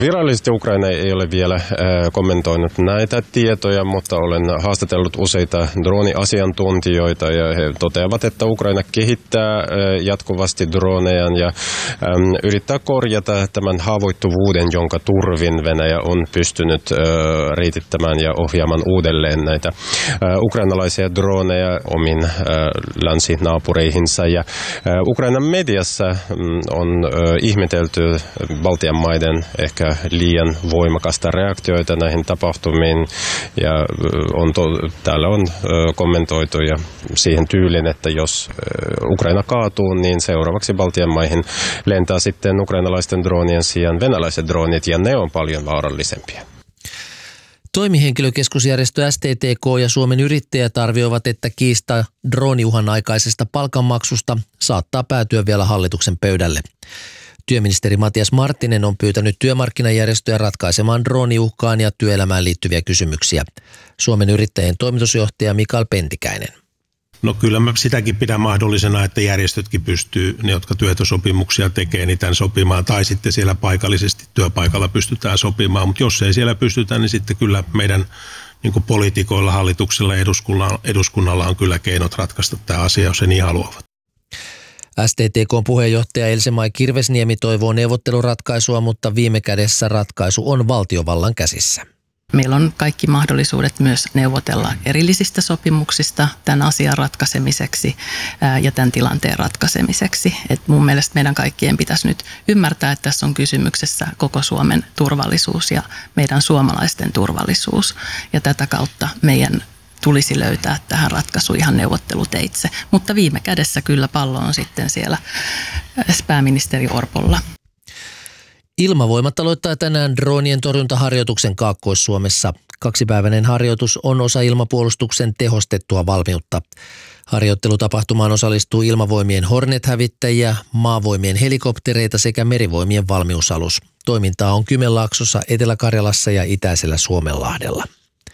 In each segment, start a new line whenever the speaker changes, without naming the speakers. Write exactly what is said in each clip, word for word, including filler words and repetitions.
Virallisesti Ukraina ei ole vielä äh, kommentoinut näitä tietoja, mutta olen haastatellut useita drooniasiantuntijoita ja he toteavat, että Ukraina kehittää äh, jatkuvasti droneja ja ähm, yrittää korjata tämän haavoittuvuuden, jonka turvin Venäjä on pystynyt äh, riitittämään ja ohjaamaan uudelleen näitä äh, ukrainalaisia droneja omiin äh, länsinaapureihinsa. Ja äh, Ukrainan mediassa mm, on äh, ihmetelty Baltian maiden ehkä liian voimakasta reaktioita näihin tapahtumiin ja on to, täällä on ö, kommentoitu ja siihen tyylin, että jos ö, Ukraina kaatuu, niin seuraavaksi Baltian maihin lentää sitten ukrainalaisten droonien sijaan venäläiset droonit ja ne on paljon vaarallisempia.
Toimihenkilökeskusjärjestö S T T K ja Suomen yrittäjät arvioivat, että kiista drooniuhan aikaisesta palkanmaksusta saattaa päätyä vielä hallituksen pöydälle. Työministeri Matias Marttinen on pyytänyt työmarkkinajärjestöjä ratkaisemaan drooniuhkaan ja työelämään liittyviä kysymyksiä. Suomen yrittäjien toimitusjohtaja Mikael Pentikäinen.
No kyllä mä sitäkin pidän mahdollisena, että järjestötkin pystyy, ne jotka työehtosopimuksia tekee, niin tämän sopimaan. Tai sitten siellä paikallisesti työpaikalla pystytään sopimaan, mutta jos ei siellä pystytä, niin sitten kyllä meidän niin kuin poliitikoilla, hallituksella ja eduskunnalla, eduskunnalla on kyllä keinot ratkaista tämä asia, jos he niin haluavat.
S T T K:n puheenjohtaja Else-Mai Kirvesniemi toivoo neuvotteluratkaisua, mutta viime kädessä ratkaisu on valtiovallan käsissä.
Meillä on kaikki mahdollisuudet myös neuvotella erillisistä sopimuksista tämän asian ratkaisemiseksi ja tämän tilanteen ratkaisemiseksi. Et mun mielestä meidän kaikkien pitäisi nyt ymmärtää, että tässä on kysymyksessä koko Suomen turvallisuus ja meidän suomalaisten turvallisuus. Ja tätä kautta meidän tulisi löytää tähän ratkaisu ihan neuvotteluteitse. Mutta viime kädessä kyllä pallo on sitten siellä pääministeri Orpolla.
Ilmavoimat aloittaa tänään droonien torjuntaharjoituksen Kaakkois-Suomessa. Kaksipäiväinen harjoitus on osa ilmapuolustuksen tehostettua valmiutta. Harjoittelutapahtumaan osallistuu ilmavoimien Hornet-hävittäjiä, maavoimien helikoptereita sekä merivoimien valmiusalus. Toimintaa on Kymenlaaksossa, Etelä-Karjalassa ja itäisellä Suomenlahdella.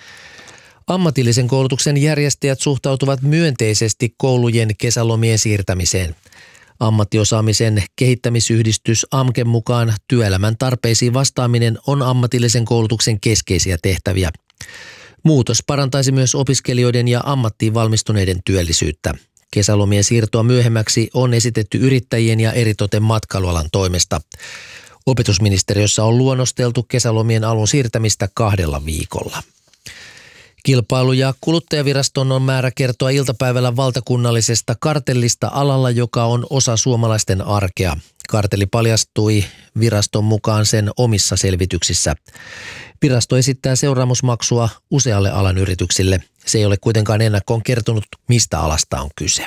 Ammatillisen koulutuksen järjestäjät suhtautuvat myönteisesti koulujen kesälomien siirtämiseen. Ammattiosaamisen kehittämisyhdistys A M Ken mukaan työelämän tarpeisiin vastaaminen on ammatillisen koulutuksen keskeisiä tehtäviä. Muutos parantaisi myös opiskelijoiden ja ammattiin valmistuneiden työllisyyttä. Kesälomien siirtoa myöhemmäksi on esitetty yrittäjien ja eritoten matkailualan toimesta. Opetusministeriössä on luonnosteltu kesälomien alun siirtämistä kahdella viikolla. Kilpailu- ja kuluttajaviraston on määrä kertoa iltapäivällä valtakunnallisesta kartellista alalla, joka on osa suomalaisten arkea. Kartelli paljastui viraston mukaan sen omissa selvityksissä. Virasto esittää seuraamusmaksua usealle alan yrityksille. Se ei ole kuitenkaan ennakkoon kertonut, mistä alasta on kyse.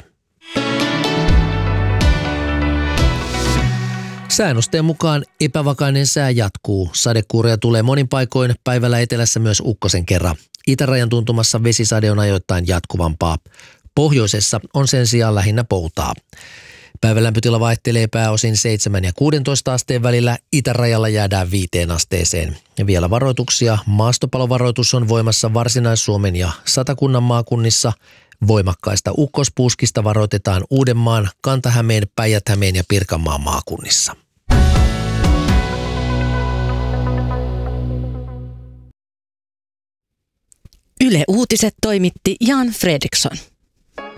Säännösten mukaan epävakainen sää jatkuu. Sadekuuria tulee monin paikoin, päivällä etelässä myös ukkosen kerran. Itärajan tuntumassa vesisade on ajoittain jatkuvampaa. Pohjoisessa on sen sijaan lähinnä poutaa. Päivälämpötila vaihtelee pääosin seitsemän ja kuusitoista asteen välillä, itärajalla jäädään viiteen asteeseen. Ja vielä varoituksia. Maastopalovaroitus on voimassa Varsinais-Suomen ja Satakunnan maakunnissa. Voimakkaista ukkospuuskista varoitetaan Uudenmaan, Kanta-Hämeen, Päijät-Hämeen ja Pirkanmaan maakunnissa.
Yle Uutiset toimitti Jan Fredriksson.